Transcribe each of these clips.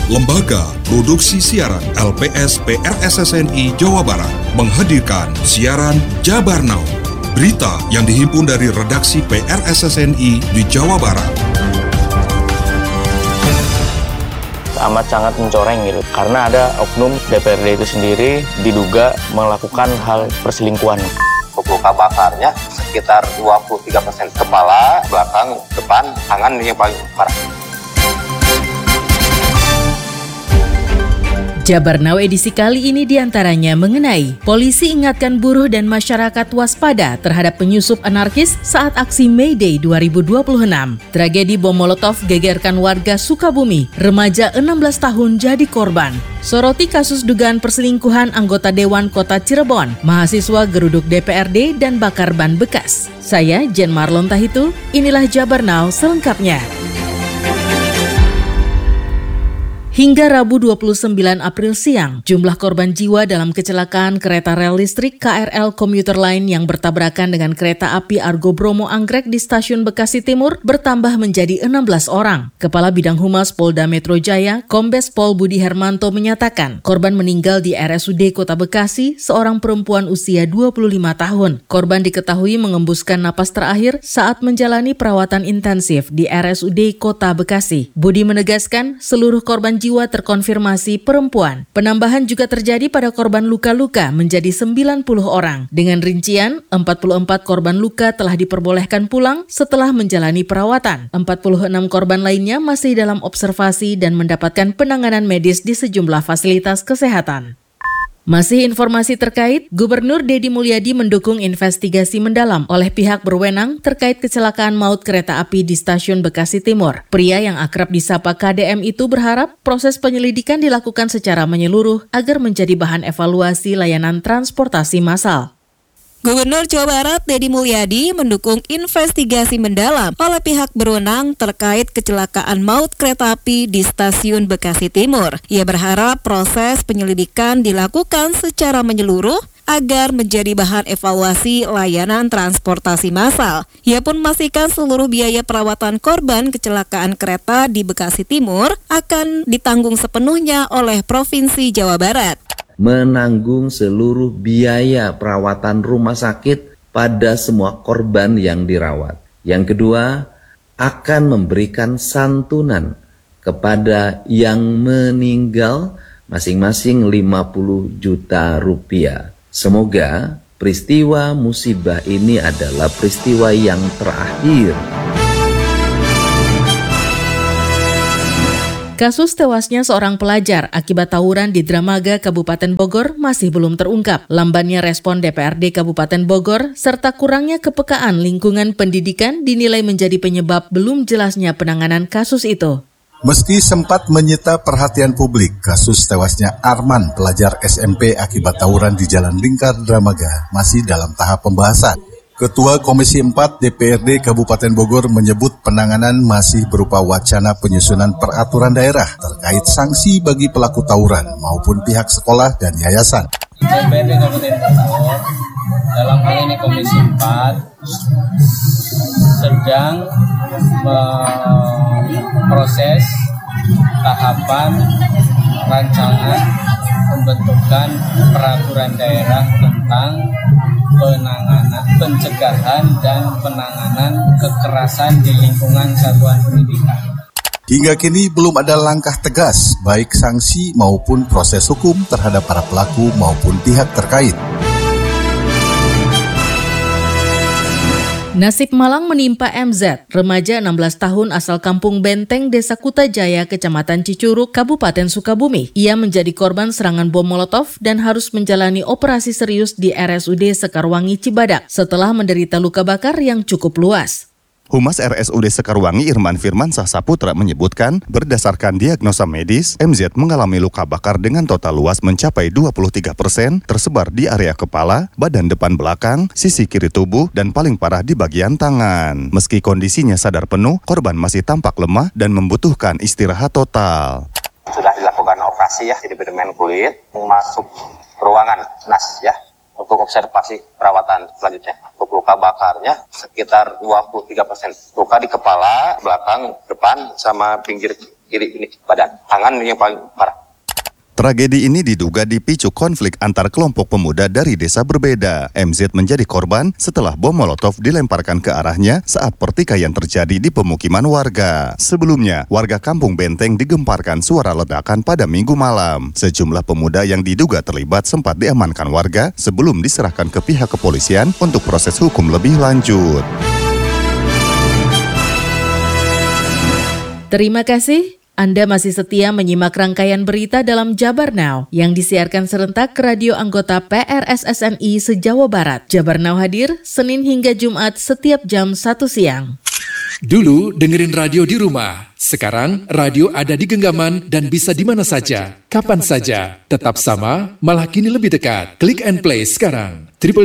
Lembaga Produksi Siaran LPS PRSSNI Jawa Barat menghadirkan siaran Jabar Now, berita yang dihimpun dari redaksi PRSSNI di Jawa Barat. Amat sangat mencoreng gitu, karena ada oknum DPRD itu sendiri diduga melakukan hal perselingkuhan. Luka bakarnya sekitar 23% kepala, belakang, depan, tangan yang paling parah. Jabar Now edisi kali ini diantaranya mengenai polisi ingatkan buruh dan masyarakat waspada terhadap penyusup anarkis saat aksi May Day 2026. Tragedi bom Molotov gegerkan warga Sukabumi, remaja 16 tahun jadi korban. Soroti kasus dugaan perselingkuhan anggota Dewan Kota Cirebon, mahasiswa geruduk DPRD dan bakar ban bekas. Saya Jen Marlon Tahitu, inilah Jabar Now selengkapnya. Hingga Rabu 29 April siang, jumlah korban jiwa dalam kecelakaan kereta rel listrik KRL Komuter Line yang bertabrakan dengan kereta api Argo Bromo Anggrek di Stasiun Bekasi Timur bertambah menjadi 16 orang. Kepala Bidang Humas Polda Metro Jaya, Kombes Pol Budi Hermanto menyatakan, korban meninggal di RSUD Kota Bekasi, seorang perempuan usia 25 tahun. Korban diketahui mengembuskan napas terakhir saat menjalani perawatan intensif di RSUD Kota Bekasi. Budi menegaskan, seluruh korban jiwa terkonfirmasi perempuan. Penambahan juga terjadi pada korban luka-luka menjadi 90 orang. Dengan rincian, 44 korban luka telah diperbolehkan pulang setelah menjalani perawatan. 46 korban lainnya masih dalam observasi dan mendapatkan penanganan medis di sejumlah fasilitas kesehatan. Masih informasi terkait, Gubernur Deddy Mulyadi mendukung investigasi mendalam oleh pihak berwenang terkait kecelakaan maut kereta api di Stasiun Bekasi Timur. Pria yang akrab disapa KDM itu berharap proses penyelidikan dilakukan secara menyeluruh agar menjadi bahan evaluasi layanan transportasi massal. Gubernur Jawa Barat Deddy Mulyadi mendukung investigasi mendalam oleh pihak berwenang terkait kecelakaan maut kereta api di Stasiun Bekasi Timur. Ia berharap proses penyelidikan dilakukan secara menyeluruh agar menjadi bahan evaluasi layanan transportasi massal. Ia pun memastikan seluruh biaya perawatan korban kecelakaan kereta di Bekasi Timur akan ditanggung sepenuhnya oleh Provinsi Jawa Barat. Menanggung seluruh biaya perawatan rumah sakit pada semua korban yang dirawat. Yang kedua, akan memberikan santunan kepada yang meninggal masing-masing 50 juta rupiah. Semoga peristiwa musibah ini adalah peristiwa yang terakhir. Kasus tewasnya seorang pelajar akibat tawuran di Dramaga, Kabupaten Bogor masih belum terungkap. Lambannya respon DPRD Kabupaten Bogor serta kurangnya kepekaan lingkungan pendidikan dinilai menjadi penyebab belum jelasnya penanganan kasus itu. Meski sempat menyita perhatian publik, kasus tewasnya Arman, pelajar SMP akibat tawuran di Jalan Lingkar Dramaga, masih dalam tahap pembahasan. Ketua Komisi 4 DPRD Kabupaten Bogor menyebut penanganan masih berupa wacana penyusunan peraturan daerah terkait sanksi bagi pelaku tawuran maupun pihak sekolah dan yayasan. DPRD Kabupaten Bogor dalam hal ini Komisi 4 sedang memproses tahapan rancangan pembentukan peraturan daerah tentang pencegahan dan penanganan kekerasan di lingkungan satuan pendidikan. Hingga kini belum ada langkah tegas, baik sanksi maupun proses hukum terhadap para pelaku maupun pihak terkait. Nasib malang menimpa MZ, remaja 16 tahun asal Kampung Benteng, Desa Kutajaya, Kecamatan Cicurug, Kabupaten Sukabumi. Ia menjadi korban serangan bom Molotov dan harus menjalani operasi serius di RSUD Sekarwangi Cibadak setelah menderita luka bakar yang cukup luas. Humas RSUD Sekarwangi Irman Firmansyah Saputra menyebutkan, berdasarkan diagnosa medis, MZ mengalami luka bakar dengan total luas mencapai 23%, tersebar di area kepala, badan depan belakang, sisi kiri tubuh, dan paling parah di bagian tangan. Meski kondisinya sadar penuh, korban masih tampak lemah dan membutuhkan istirahat total. Sudah dilakukan operasi ya di bedemen kulit, masuk ruangan NAS ya. untuk observasi perawatan selanjutnya. Untuk luka bakarnya sekitar 23%. Luka di kepala, belakang, depan, sama pinggir kiri ini badan. Tangan yang paling parah. Tragedi ini diduga dipicu konflik antar kelompok pemuda dari desa berbeda. MZ menjadi korban setelah bom molotov dilemparkan ke arahnya saat pertikaian terjadi di pemukiman warga. Sebelumnya, warga Kampung Benteng digemparkan suara ledakan pada Minggu malam. Sejumlah pemuda yang diduga terlibat sempat diamankan warga sebelum diserahkan ke pihak kepolisian untuk proses hukum lebih lanjut. Terima kasih. Anda masih setia menyimak rangkaian berita dalam Jabar Now yang disiarkan serentak ke radio anggota PRSSNI se-Jawa Barat. Jabar Now hadir Senin hingga Jumat setiap jam 1 siang. Dulu dengerin radio di rumah, sekarang radio ada di genggaman dan bisa di mana saja, kapan saja. Tetap sama, malah kini lebih dekat. Klik and play sekarang.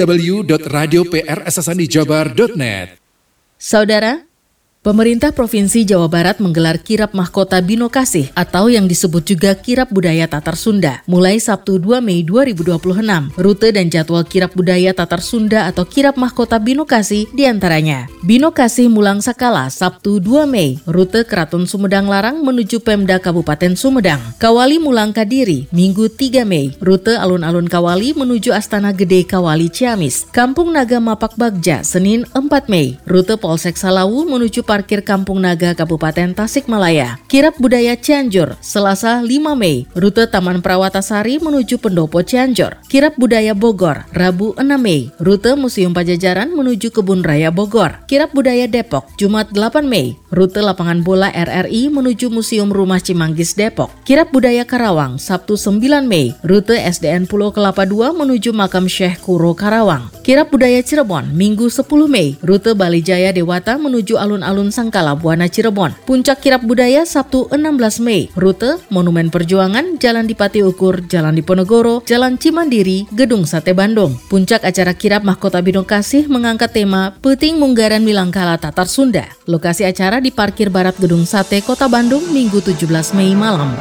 www.radioprssnijabar.net. Saudara, pemerintah Provinsi Jawa Barat menggelar Kirab Mahkota Bino Kasih atau yang disebut juga Kirab Budaya Tatar Sunda mulai Sabtu 2 Mei 2026. Rute dan jadwal Kirab Budaya Tatar Sunda atau Kirab Mahkota Bino Kasih diantaranya Bino Kasih Mulang Sakala Sabtu 2 Mei, rute Keraton Sumedang Larang menuju Pemda Kabupaten Sumedang. Kawali Mulang Kadiri Minggu 3 Mei, rute alun-alun Kawali menuju Astana Gede Kawali Ciamis. Kampung Naga Mapak Bagja Senin 4 Mei, rute Polsek Salawu menuju Parkir Kampung Naga Kabupaten Tasikmalaya. Kirab Budaya Cianjur Selasa 5 Mei, rute Taman Prawatasari menuju Pendopo Cianjur. Kirab Budaya Bogor Rabu 6 Mei, rute Museum Pajajaran menuju Kebun Raya Bogor. Kirab Budaya Depok Jumat 8 Mei, rute Lapangan Bola RRI menuju Museum Rumah Cimanggis Depok. Kirab Budaya Karawang Sabtu 9 Mei, rute SDN Pulau Kelapa II menuju Makam Syekh Kuro Karawang. Kirab Budaya Cirebon Minggu 10 Mei, rute Bali Jaya Dewata menuju alun-alun Sangkala Buana Cirebon. Puncak Kirab Budaya Sabtu 16 Mei, rute Monumen Perjuangan, Jalan Dipati Ukur, Jalan Diponegoro, Jalan Cimandiri, Gedung Sate Bandung. Puncak acara Kirab Mahkota Bino Kasih mengangkat tema Peuting Munggaran Milangkala Tatar Sunda. Lokasi acara di Parkir Barat Gedung Sate Kota Bandung Minggu 17 Mei malam.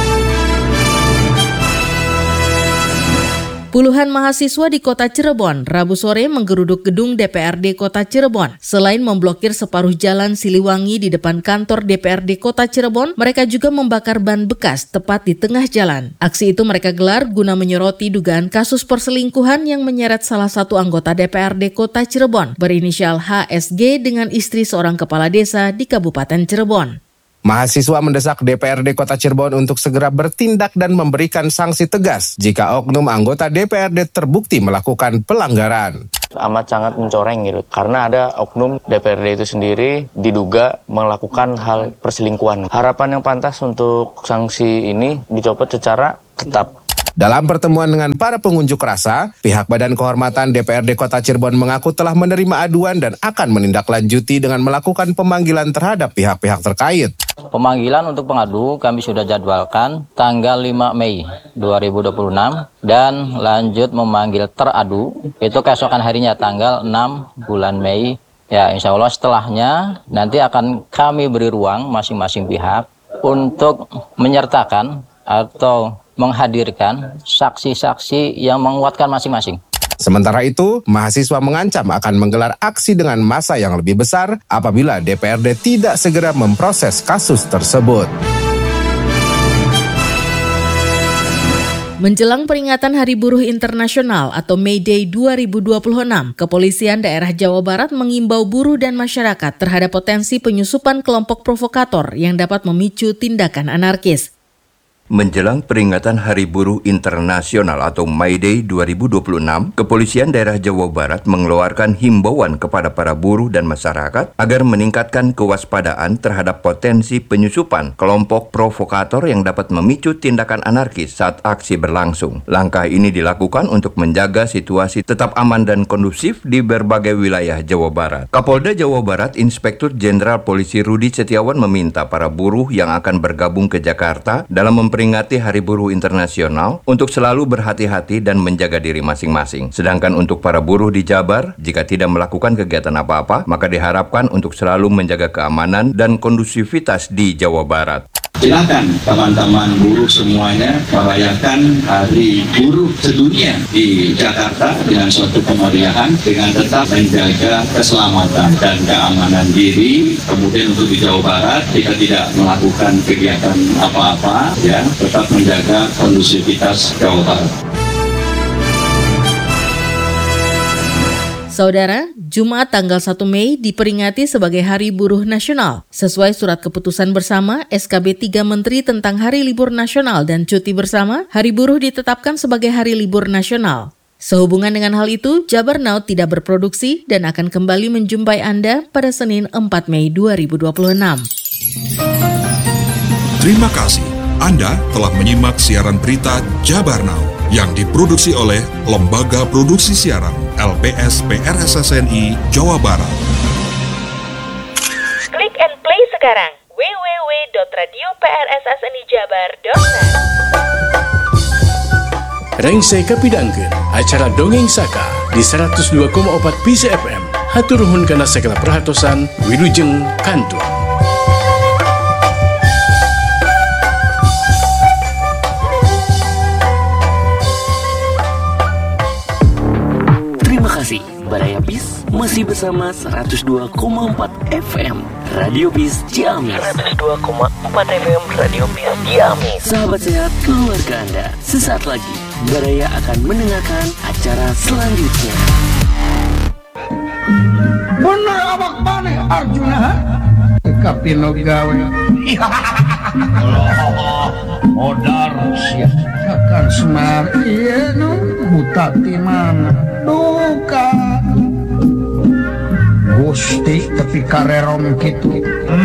Puluhan mahasiswa di Kota Cirebon Rabu sore menggeruduk gedung DPRD Kota Cirebon. Selain memblokir separuh jalan Siliwangi di depan kantor DPRD Kota Cirebon, mereka juga membakar ban bekas tepat di tengah jalan. Aksi itu mereka gelar guna menyoroti dugaan kasus perselingkuhan yang menyeret salah satu anggota DPRD Kota Cirebon berinisial HSG dengan istri seorang kepala desa di Kabupaten Cirebon. Mahasiswa mendesak DPRD Kota Cirebon untuk segera bertindak dan memberikan sanksi tegas jika oknum anggota DPRD terbukti melakukan pelanggaran. Amat sangat mencoreng gitu, karena ada oknum DPRD itu sendiri diduga melakukan hal perselingkuhan. Harapan yang pantas untuk sanksi ini dicopot secara tetap. Dalam pertemuan dengan para pengunjuk rasa, pihak Badan Kehormatan DPRD Kota Cirebon mengaku telah menerima aduan dan akan menindaklanjuti dengan melakukan pemanggilan terhadap pihak-pihak terkait. Pemanggilan untuk pengadu kami sudah jadwalkan tanggal 5 Mei 2026 dan lanjut memanggil teradu itu keesokan harinya tanggal 6 bulan Mei. Ya, insya Allah setelahnya nanti akan kami beri ruang masing-masing pihak untuk menyertakan atau menghadirkan saksi-saksi yang menguatkan masing-masing. Sementara itu, mahasiswa mengancam akan menggelar aksi dengan massa yang lebih besar apabila DPRD tidak segera memproses kasus tersebut. Menjelang peringatan Hari Buruh Internasional atau May Day 2026, Kepolisian Daerah Jawa Barat mengimbau buruh dan masyarakat terhadap potensi penyusupan kelompok provokator yang dapat memicu tindakan anarkis. Menjelang peringatan Hari Buruh Internasional atau May Day 2026, Kepolisian Daerah Jawa Barat mengeluarkan himbauan kepada para buruh dan masyarakat agar meningkatkan kewaspadaan terhadap potensi penyusupan kelompok provokator yang dapat memicu tindakan anarkis saat aksi berlangsung. Langkah ini dilakukan untuk menjaga situasi tetap aman dan kondusif di berbagai wilayah Jawa Barat. Kapolda Jawa Barat, Inspektur Jenderal Polisi Rudi Setiawan meminta para buruh yang akan bergabung ke Jakarta dalam memperingati Hari Buruh Internasional untuk selalu berhati-hati dan menjaga diri masing-masing. Sedangkan untuk para buruh di Jabar, jika tidak melakukan kegiatan apa-apa, maka diharapkan untuk selalu menjaga keamanan dan kondusivitas di Jawa Barat. Silakan teman-teman buruh semuanya merayakan Hari Buruh Sedunia di Jakarta dengan suatu kemeriahan, dengan tetap menjaga keselamatan dan keamanan diri. Kemudian untuk di Jawa Barat kita tidak melakukan kegiatan apa-apa, ya, tetap menjaga kondusivitas Jawa Barat. Saudara, Jumat tanggal 1 Mei diperingati sebagai Hari Buruh Nasional. Sesuai surat keputusan bersama SKB 3 Menteri tentang Hari Libur Nasional dan Cuti Bersama, Hari Buruh ditetapkan sebagai Hari Libur Nasional. Sehubungan dengan hal itu, Jabar Now tidak berproduksi dan akan kembali menjumpai Anda pada Senin 4 Mei 2026. Terima kasih. Anda telah menyimak siaran berita Jabar Now yang diproduksi oleh Lembaga Produksi Siaran LPS PRSSNI Jawa Barat. Klik and play sekarang www.radioprssnijabar.net. Rengsai kapidangkeun acara Dongeng Saka di 102,4 PCFM. Hatur nuhun kana segala perhatosan wilujeng kantun. Baraya Bis masih bersama 102,4 FM Radio Bis Ciamis. 102,4 FM Radio Bis Ciamis. Sahabat sehat keluarga Anda, sesaat lagi Baraya akan mendengarkan acara selanjutnya. Bener abak maneh Arjuna, kapino gawe. Modar siap. Akan semar iya nu butati mana duka Gusti tapi karerong gitu.